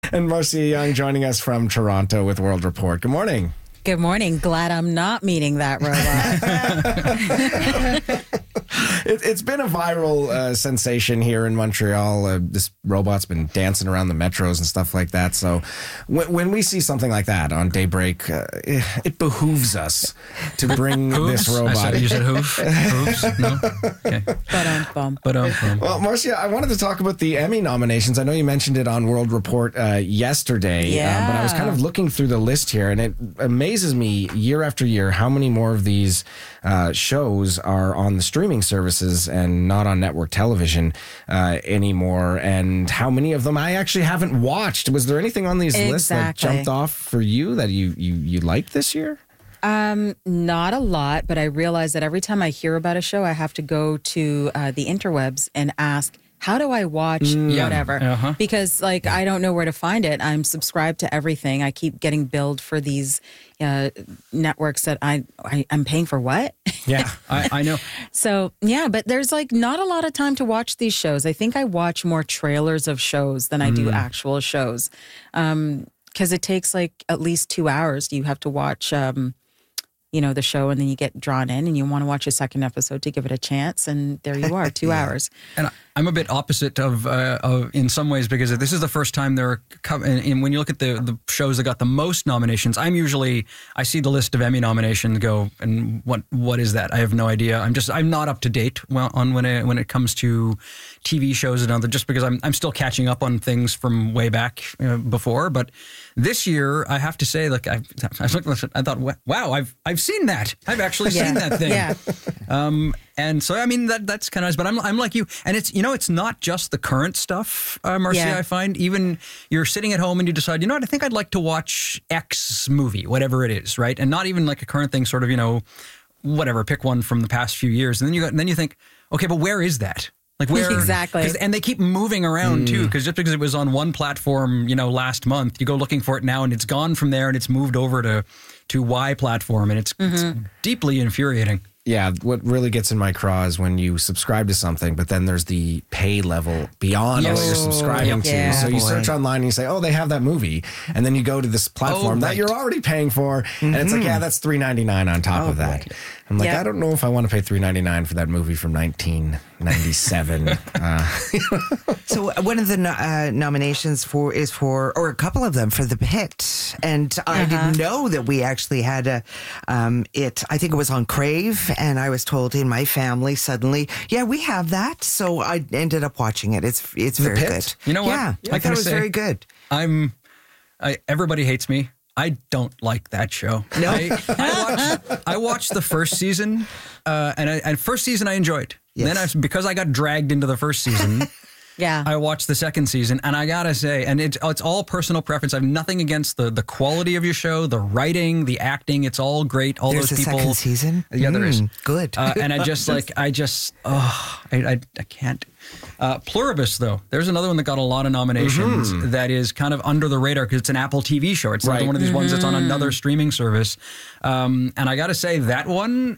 And Marcia Young joining us from Toronto with World Report. Good morning. Good morning. Glad I'm not meeting that robot. It's been a viral sensation here in Montreal. This robot's been dancing around the metros and stuff like that. So when we see something like that on Daybreak, it behooves us to bring this robot. You said hoof? Hooves? No? Okay. Well, Marcia, I wanted to talk about the Emmy nominations. I know you mentioned it on World Report yesterday, but I was kind of looking through the list here, and it amazes me year after year how many more of these shows are on the streaming services and not on network television anymore, and how many of them I actually haven't watched. Was there anything on these lists that jumped off for you that you liked this year? Not a lot, but I realize that every time I hear about a show, I have to go to the interwebs and ask, how do I watch whatever? Because I don't know where to find it. I'm subscribed to everything. I keep getting billed for these networks that I'm paying for what? Yeah, I know. So, yeah, but there's not a lot of time to watch these shows. I think I watch more trailers of shows than I do actual shows. Because it takes at least 2 hours. You have to watch the show, and then you get drawn in and you want to watch a second episode to give it a chance. And there you are, 2 hours. And I'm a bit opposite of in some ways, because this is the first time and when you look at the shows that got the most nominations, I see the list of Emmy nominations, go, and what is that? I have no idea. I'm not up to date on when it comes to TV shows and other, just because I'm still catching up on things from way back before. But this year, I have to say, I thought, wow, I've seen that. I've actually seen that thing. Yeah. And so, that's kind of nice. But I'm like you, and it's not just the current stuff, Marcia. Yeah. I find even you're sitting at home and you decide, I think I'd like to watch X movie, whatever it is, right? And not even like a current thing, sort of, whatever. Pick one from the past few years, and then you think, okay, but where is that? Where exactly? And they keep moving around too, because just because it was on one platform, last month, you go looking for it now, and it's gone from there, and it's moved over to Y platform, and it's deeply infuriating. Yeah, what really gets in my craw is when you subscribe to something, but then there's the pay level beyond what you're subscribing to. Yeah. So you search online and you say, oh, they have that movie. And then you go to this platform that you're already paying for. And it's like, that's $3.99 on top of that. Right. I'm like, I don't know if I want to pay $3.99 for that movie from 1997. So one of the nominations or a couple of them, for The Pit. And I didn't know that we actually had I think it was on Crave. And I was told in my family suddenly, we have that. So I ended up watching it. It's very good. You know what? Yeah, I thought it was very good. Everybody hates me. I don't like that show. No, I watched the first season, and first season I enjoyed. Yes. Then because I got dragged into the first season. Yeah, I watched the second season, and I gotta say, and it's all personal preference. I have nothing against the quality of your show, the writing, the acting. It's all great. All There's those people. There's a second season? Yeah, there is. Good. And I can't. Pluribus, though, there's another one that got a lot of nominations that is kind of under the radar because it's an Apple TV show. It's not one of these ones that's on another streaming service. And I got to say, that one,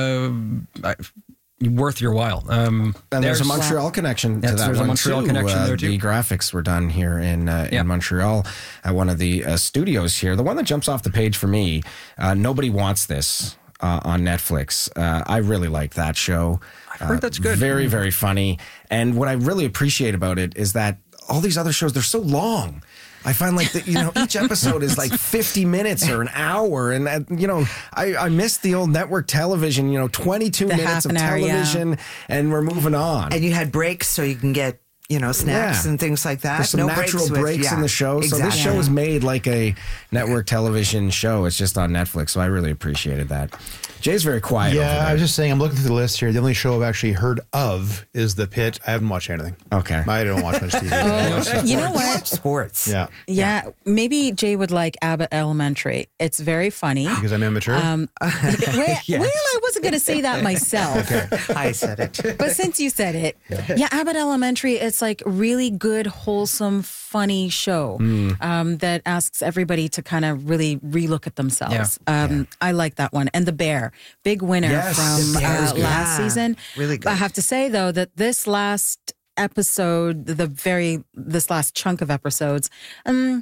worth your while. And there's a Montreal connection to that there's one, a Montreal too. connection there, too. The graphics were done here in Montreal at one of the studios here. The one that jumps off the page for me, Nobody Wants This. On Netflix. I really like that show. I heard that's good. Very, very funny. And what I really appreciate about it is that all these other shows, they're so long. I find each episode is 50 minutes or an hour. And, I miss the old network television, 22 minutes of television and we're moving on. And you had breaks so you can get snacks and things like that. There's some natural breaks in the show. Exactly. So this show is made like a network television show. It's just on Netflix. So I really appreciated that. Jay's very quiet. Yeah, I was just saying, I'm looking through the list here. The only show I've actually heard of is The Pit. I haven't watched anything. Okay. I don't watch much TV. You know what? You watch sports. Yeah. Maybe Jay would like Abbott Elementary. It's very funny. Because I'm immature? Well, I wasn't going to say that myself. Okay. I said it. But since you said it, Abbott Elementary, it's really good, wholesome, funny show that asks everybody to kind of really relook at themselves. I like that one. And The Bear, big winner from last season. Really good. I have to say, though, that this last episode, this last chunk of episodes,